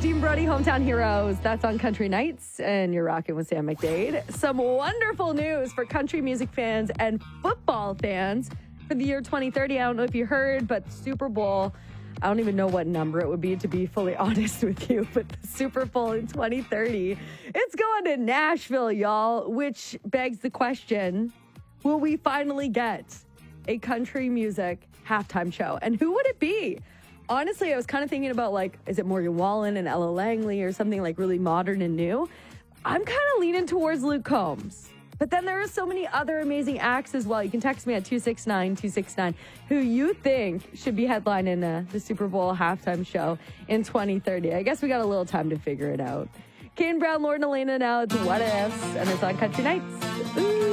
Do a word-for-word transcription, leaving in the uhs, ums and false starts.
Dean Brody, Hometown Heroes. That's on Country Nights, and you're rocking with Sam McDade. Some wonderful news for country music fans and football fans for the year twenty thirty. I don't know if you heard, but Super Bowl, I don't even know what number it would be, to be fully honest with you, but the Super Bowl in twenty thirty, it's going to Nashville, y'all, which begs the question, will we finally get a country music halftime show? And who would it be? Honestly, I was kind of thinking about, like, is it Morgan Wallen and Ella Langley or something like really modern and new? I'm kind of leaning towards Luke Combs. But then there are so many other amazing acts as well. You can text me at two six nine two six nine who you think should be headlining uh, the Super Bowl halftime show in twenty thirty. I guess we got a little time to figure it out. Kane Brown, Lord and Elena now. It's What Ifs, and it's on Country Nights. Ooh.